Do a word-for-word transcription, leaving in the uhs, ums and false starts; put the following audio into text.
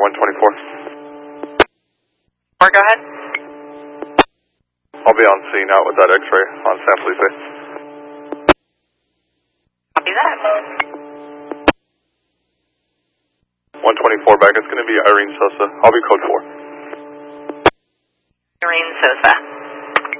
one twenty-four. Or go ahead. I'll be on scene out with that X-ray on San Felipe. Copy that. one twenty-four back, it's going to be Irene Sosa. I'll be code four. Irene Sosa.